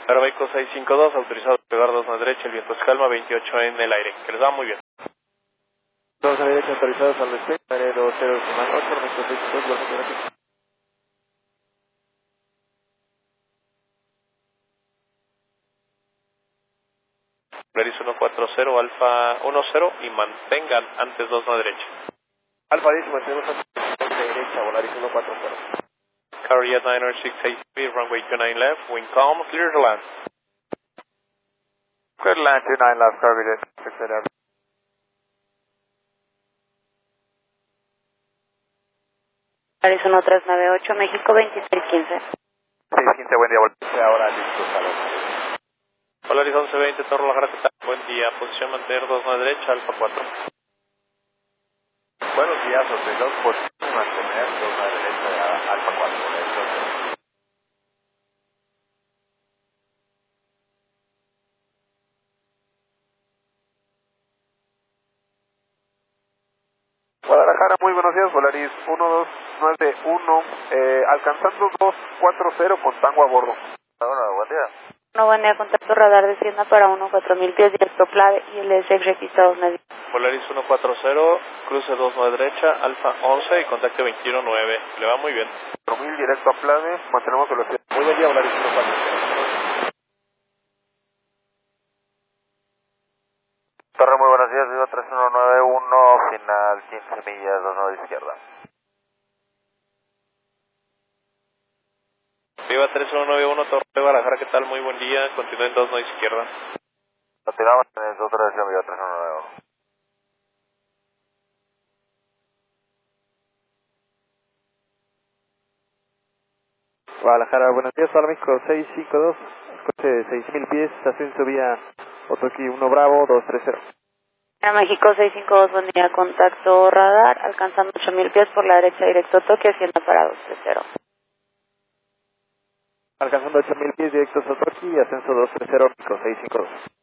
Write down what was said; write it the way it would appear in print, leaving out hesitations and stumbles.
Aeroméxico 652, autorizado a pegar 2 a la derecha, el viento es calma, 28 en el aire, que les va muy bien. 2 a la derecha, autorizados al respecto, área 20, más 8, Aeroméxico 652, gracias. Polaris 140, Alfa 10 y mantengan antes 2 a la derecha. Alfa 10, mantenemos a la derecha, Volaris 140. Carry at 90683, runway 29 left, wind calm, clear to land. Clear to land, 29 left, targeted, etc. Polaris 1398, México 2615. 615, buen día, volvemos ahora listo, salud. Polaris 1120, Torre Guadalajara, ¿qué tal? Buen día, posición mantener 2 a la derecha, Alfa 4. Buenos días, hotelos, posición mantener 2 a la derecha, Alfa 4. Guadalajara, muy buenos días, Volaris 1291, alcanzando 240 con tango a bordo. Hola, buen día. Buen día, contacto radar descienda para 14000 pies directo clave y el SX registrados medio. Polaris 140, cruce 2 a la derecha, Alfa 11 y contacto 219, le va muy bien. 4000 directo a Plane, mantenemos velocidad. Muy buen día, Volaris 140. Torre, muy buenos días, Viva 3191, final 15 millas, 29 izquierda. Viva 3191, Torre Guadalajara, ¿qué tal? Muy buen día, continúen 2 a izquierda. Continuamos en el 2 dirección, Viva 3191. Guadalajara, buenos días, México 652, coche 6000 pies, ascenso vía Otoki 1 Bravo 230. México 652, buen día, contacto radar, alcanzando 8000 pies por la derecha directo toque, hacienda para 230. Alcanzando 8000 pies directos a Otoki, ascenso 230, México 652.